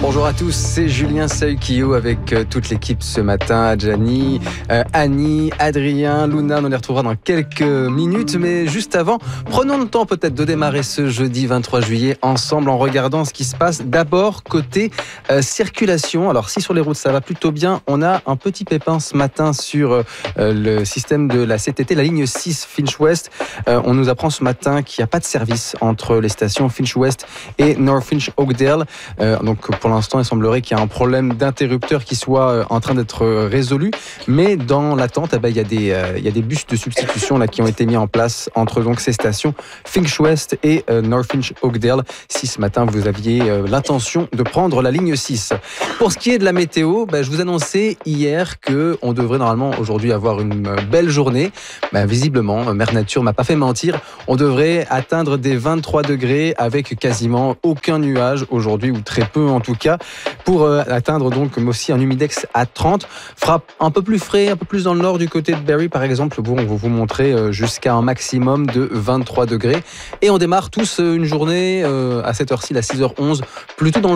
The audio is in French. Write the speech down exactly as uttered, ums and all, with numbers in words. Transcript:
Bonjour à tous, c'est Julien Seuil-Kiyou avec euh, toute l'équipe ce matin. Adjani, euh, Annie, Adrien, Luna, on les retrouvera dans quelques minutes. Mais juste avant, prenons le temps peut-être de démarrer ce jeudi vingt-trois juillet ensemble en regardant ce qui se passe. D'abord, côté euh, circulation. Alors si sur les routes ça va plutôt bien, on a un petit pépin ce matin sur euh, le système de la C T T, la ligne six Finch West. Euh, on nous apprend ce matin qu'il n'y a pas de service entre les stations Finch West et North Finch Oakdale. Euh, donc pour l'instant, il semblerait qu'il y a un problème d'interrupteur qui soit en train d'être résolu. Mais dans l'attente, eh ben, il y a des, euh, il y a des bus de substitution là, qui ont été mis en place entre donc, ces stations Finch West et euh, North Finch Oakdale. Si ce matin, vous aviez euh, l'intention de prendre la ligne six. Pour ce qui est de la météo, ben, je vous annonçais hier qu'on devrait normalement aujourd'hui avoir une belle journée. Ben, visiblement, Mère Nature m'a pas fait mentir. On devrait atteindre des vingt-trois degrés avec quasiment aucun nuage aujourd'hui, ou très peu en tout cas, pour euh, atteindre donc aussi un humidex à trente. Fera un peu plus frais, un peu plus dans le nord du côté de Barrie par exemple. Bon, on va vous montrer euh, jusqu'à un maximum de vingt-trois degrés. Et on démarre tous euh, une journée euh, à cette heure-ci, à six heures onze, plutôt dans le